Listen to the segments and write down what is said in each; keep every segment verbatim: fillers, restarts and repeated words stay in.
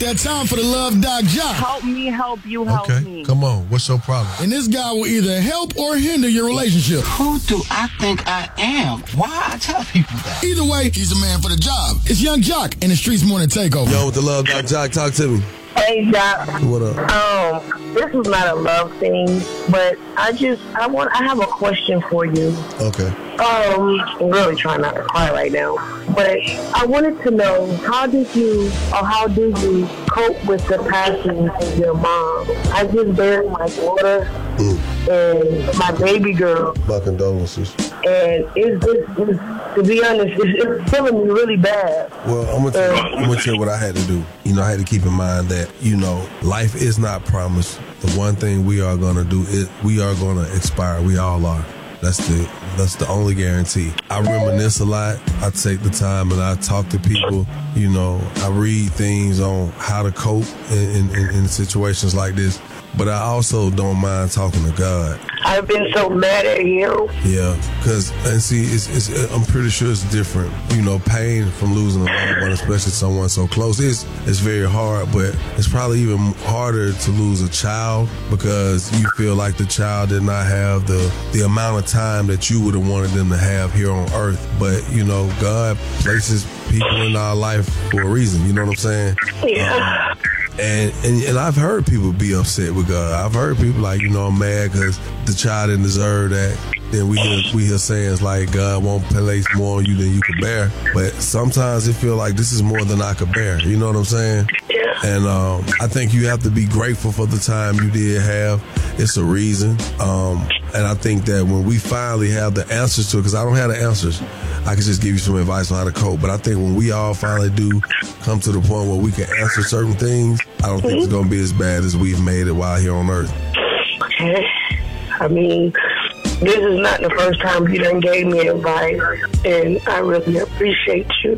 That time for the Love Doc Jock. Help me, help you, help okay. me. Come on, what's your problem? And this guy will either help or hinder your relationship. Who do I think I am? Why I tell people that? Either way, he's the man for the job. It's Young Jock in the Streets Morning Takeover. Yo, with the Love Doc Jock, talk to me. Hey, Doc. What up? Um, this is not a love thing, but I just, I want, I have a question for you. Okay. Um, I'm really trying not to cry right now, but I wanted to know, how did you, or how did you cope with the passing of your mom? I just buried my daughter mm. and my baby girl. My condolences. And it's just, it's, to be honest, it's, it's killing me really bad. Well, I'm gonna, tell you, I'm gonna tell you what I had to do. You know, I had to keep in mind that, you know, life is not promised. The one thing we are gonna do is we are gonna expire. We all are. That's the that's the only guarantee. I reminisce a lot. I take the time and I talk to people. You know, I read things on how to cope in, in, in situations like this. But I also don't mind talking to God. I've been so mad at you. Yeah, because, and see, it's, it's, I'm pretty sure it's different. You know, pain from losing a loved one, especially someone so close, is it's very hard, but it's probably even harder to lose a child because you feel like the child did not have the, the amount of time that you would have wanted them to have here on earth. But, you know, God places people in our life for a reason, you know what I'm saying? Yeah. Um, And, and and I've heard people be upset with God. I've heard people like, you know, I'm mad because the child didn't deserve that. Then we hear, we hear sayings like God won't place more on you than you can bear. But sometimes it feel like this is more than I could bear. You know what I'm saying? Yeah. And um, I think you have to be grateful for the time you did have. It's a reason. Um, and I think that when we finally have the answers to it, because I don't have the answers, I can just give you some advice on how to cope. But I think when we all finally do come to the point where we can answer certain things, I don't think mm-hmm. it's going to be as bad as we've made it while here on Earth. Okay. I mean, this is not the first time you done gave me advice, and I really appreciate you.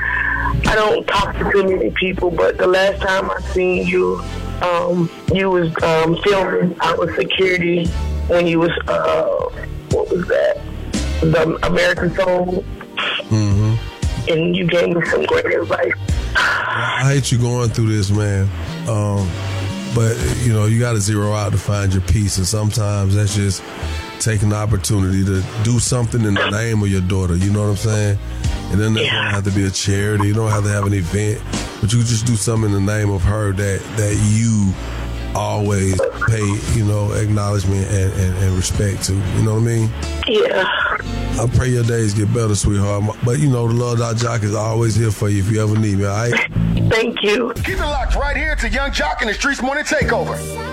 I don't talk to too many people, but the last time I seen you, um, you was um, filming Our Security when you was, uh, what was that? The American Soul. Mm-hmm. And you gave me some great advice. I hate you going through this, man. Um, but, you know, you got to zero out to find your peace. And sometimes that's just taking the opportunity to do something in the name of your daughter. You know what I'm saying? And then it don't have to be a charity. You don't have to have an event. But you just do something in the name of her that, that you always pay, you know, acknowledgement and, and, and respect to. You know what I mean? Yeah. I pray your days get better, sweetheart. But, you know, the Love Doc Jock is always here for you if you ever need me, all right? Thank you. Keep it locked right here to Young Jock in the Streets Morning Takeover.